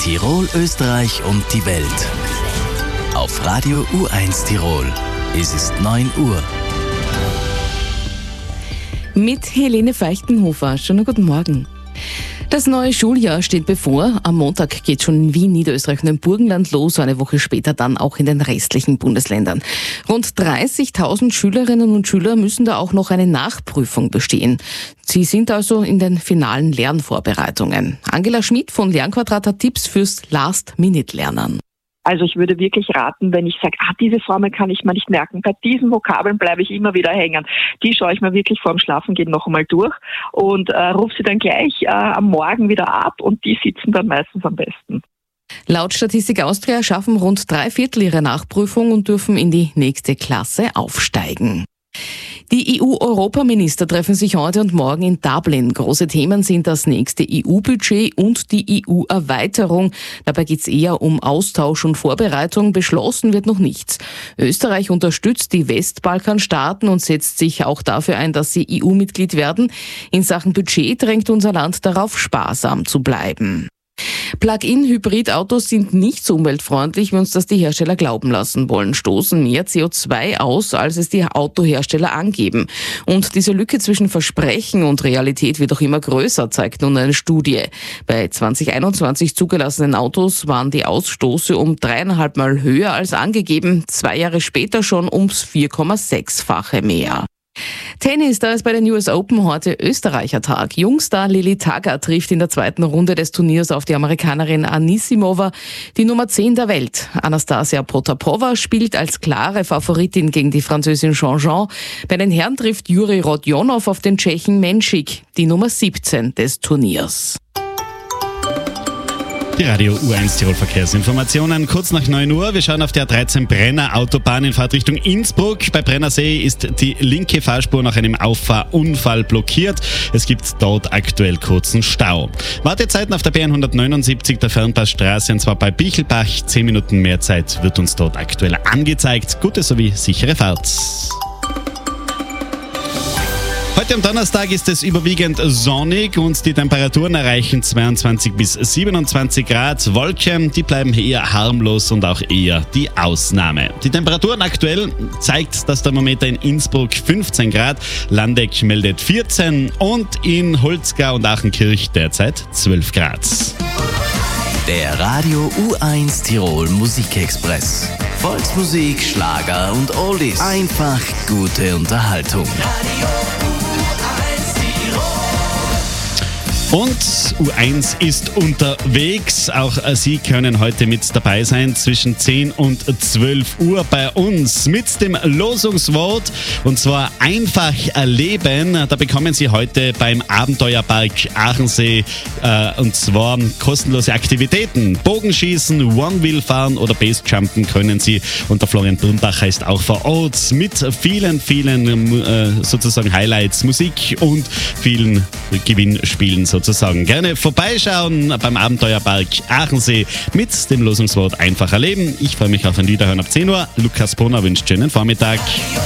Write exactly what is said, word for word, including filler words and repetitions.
Tirol, Österreich und die Welt. Auf Radio U eins Tirol. Es ist neun Uhr. Mit Helene Feichtenhofer. Schönen guten Morgen. Das neue Schuljahr steht bevor. Am Montag geht schon in Wien, Niederösterreich und im Burgenland los, eine Woche später dann auch in den restlichen Bundesländern. Rund dreißigtausend Schülerinnen und Schüler müssen da auch noch eine Nachprüfung bestehen. Sie sind also in den finalen Lernvorbereitungen. Angela Schmidt von Lernquadrat hat Tipps fürs Last-Minute-Lernen. Also ich würde wirklich raten, wenn ich sage, ah, diese Formel kann ich mir nicht merken, bei diesen Vokabeln bleibe ich immer wieder hängen. Die schaue ich mir wirklich vorm Schlafengehen noch einmal durch und äh, rufe sie dann gleich äh, am Morgen wieder ab und die sitzen dann meistens am besten. Laut Statistik Austria schaffen rund drei Viertel ihre Nachprüfung und dürfen in die nächste Klasse aufsteigen. Die E U-Europaminister treffen sich heute und morgen in Dublin. Große Themen sind das nächste E U-Budget und die E U-Erweiterung. Dabei geht es eher um Austausch und Vorbereitung. Beschlossen wird noch nichts. Österreich unterstützt die Westbalkanstaaten und setzt sich auch dafür ein, dass sie E U-Mitglied werden. In Sachen Budget drängt unser Land darauf, sparsam zu bleiben. Plug-in-Hybridautos sind nicht so umweltfreundlich, wie uns das die Hersteller glauben lassen wollen, stoßen mehr C O zwei aus, als es die Autohersteller angeben. Und diese Lücke zwischen Versprechen und Realität wird auch immer größer, zeigt nun eine Studie. Bei zwanzig einundzwanzig zugelassenen Autos waren die Ausstoße um dreieinhalb Mal höher als angegeben, zwei Jahre später schon ums vier Komma sechs-fache mehr. Tennis, da ist bei den U S Open heute Österreicher Tag. Jungstar Lili Tagger trifft in der zweiten Runde des Turniers auf die Amerikanerin Anisimova, die Nummer zehn der Welt. Anastasia Potapova spielt als klare Favoritin gegen die Französin Jean-Jean. Bei den Herren trifft Juri Rodionov auf den Tschechen Menschik, die Nummer siebzehn des Turniers. Die Radio U eins Tirol Verkehrsinformationen, kurz nach neun Uhr. Wir schauen auf der A dreizehn Brenner Autobahn in Fahrtrichtung Innsbruck. Bei Brennersee ist die linke Fahrspur nach einem Auffahrunfall blockiert. Es gibt dort aktuell kurzen Stau. Wartezeiten auf der B hundertneunundsiebzig der Fernpassstraße, und zwar bei Bichelbach. Zehn Minuten mehr Zeit wird uns dort aktuell angezeigt. Gute sowie sichere Fahrt. Heute am Donnerstag ist es überwiegend sonnig und die Temperaturen erreichen zweiundzwanzig bis siebenundzwanzig Grad. Wolken, die bleiben eher harmlos und auch eher die Ausnahme. Die Temperaturen aktuell zeigt das Thermometer in Innsbruck fünfzehn Grad, Landeck meldet vierzehn und in Holzgau und Achenkirch derzeit zwölf Grad. Der Radio U eins Tirol Musikexpress. Volksmusik, Schlager und Oldies. Einfach gute Unterhaltung. Und U eins ist unterwegs. Auch Sie können heute mit dabei sein zwischen zehn und zwölf Uhr bei uns mit dem Losungswort. Und zwar einfach erleben. Da bekommen Sie heute beim Abenteuerpark Aachensee äh, und zwar kostenlose Aktivitäten. Bogenschießen, One-Wheel fahren oder Basejumpen können Sie. Und der Florian Brunbacher ist auch vor Ort mit vielen, vielen äh, sozusagen Highlights, Musik und vielen Gewinnspielen sozusagen. Sozusagen. Gerne vorbeischauen beim Abenteuerpark Aachensee mit dem Losungswort einfach erleben. Ich freue mich auf ein Wiederhören ab zehn Uhr. Lukas Brunner wünscht schönen Vormittag.